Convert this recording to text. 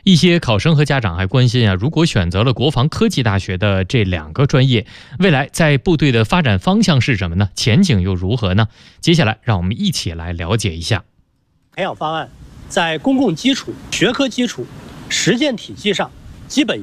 一些考生和家长还关心如果选择了国防科技大学的这2个专业，未来在部队的发展方向是什么呢？前景又如何呢？接下来让我们一起来了解一下。 培养方案在公共基础、学科基础、实践体系上基本